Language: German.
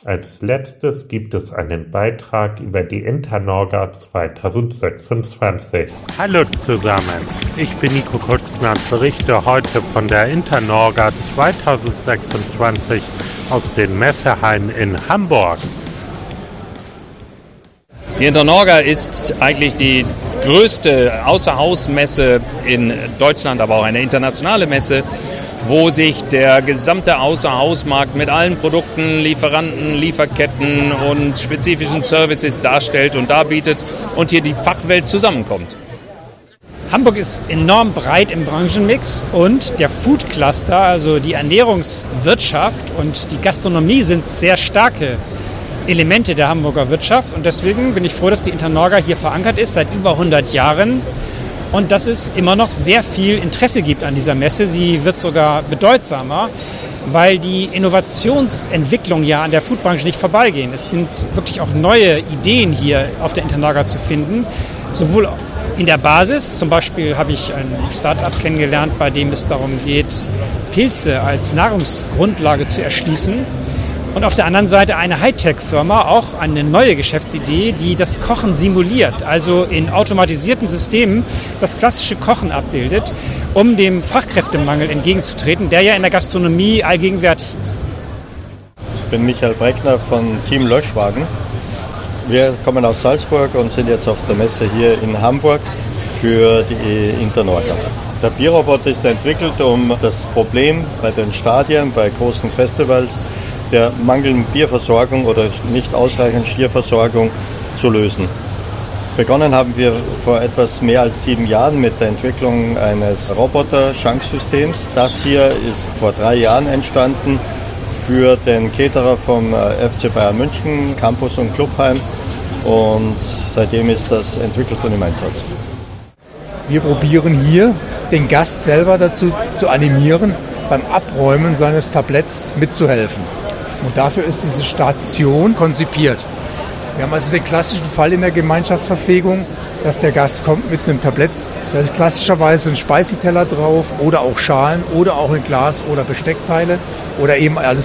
Als letztes gibt es einen Beitrag über die Internorga 2026. Hallo zusammen, ich bin Nico Kutzner und berichte heute von der Internorga 2026 aus den Messehallen in Hamburg. Die Internorga ist eigentlich die größte Außerhausmesse in Deutschland, aber auch eine internationale Messe, wo sich der gesamte Außerhausmarkt mit allen Produkten, Lieferanten, Lieferketten und spezifischen Services darstellt und darbietet und hier die Fachwelt zusammenkommt. Hamburg ist enorm breit im Branchenmix und der Food Cluster, also die Ernährungswirtschaft und die Gastronomie sind sehr starke Elemente der Hamburger Wirtschaft und deswegen bin ich froh, dass die Internorga hier verankert ist seit über 100 Jahren. Und dass es immer noch sehr viel Interesse gibt an dieser Messe. Sie wird sogar bedeutsamer, weil die Innovationsentwicklungen ja an der Foodbranche nicht vorbeigehen. Es sind wirklich auch neue Ideen hier auf der Internorga zu finden, sowohl in der Basis, zum Beispiel habe ich ein Start-up kennengelernt, bei dem es darum geht, Pilze als Nahrungsgrundlage zu erschließen. Und auf der anderen Seite eine Hightech-Firma, auch eine neue Geschäftsidee, die das Kochen simuliert, also in automatisierten Systemen das klassische Kochen abbildet, um dem Fachkräftemangel entgegenzutreten, der ja in der Gastronomie allgegenwärtig ist. Ich bin Michael Breckner von Team Löschwagen. Wir kommen aus Salzburg und sind jetzt auf der Messe hier in Hamburg für die Internorga. Der Bierroboter ist entwickelt, um das Problem bei den Stadien, bei großen Festivals, der mangelnden Bierversorgung oder nicht ausreichend Stierversorgung zu lösen. Begonnen haben wir vor etwas mehr als 7 Jahren mit der Entwicklung eines Roboter-Schanksystems. Das hier ist vor 3 Jahren entstanden für den Caterer vom FC Bayern München, Campus und Clubheim und seitdem ist das entwickelt und im Einsatz. Wir probieren hier den Gast selber dazu zu animieren, beim Abräumen seines Tabletts mitzuhelfen. Und dafür ist diese Station konzipiert. Wir haben also den klassischen Fall in der Gemeinschaftsverpflegung, dass der Gast kommt mit einem Tablett, da ist klassischerweise ein Speisenteller drauf oder auch Schalen oder auch ein Glas oder Besteckteile oder eben alles